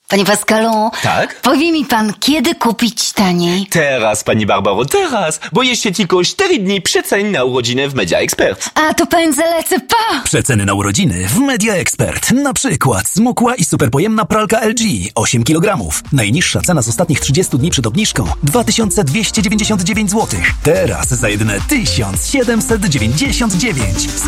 Panie Pascalu, Tak? powie mi pan, kiedy kupić taniej? Teraz, pani Barbaro, teraz, bo jeszcze tylko 4 dni przecen na urodziny w Media Expert. A to pędzę lecę, pa! Przeceny na urodziny w Media Expert. Na przykład smukła i superpojemna pralka LG 8 kg. Najniższa cena z ostatnich 30 dni przed obniżką 2299 zł. Teraz za jedyne 1799.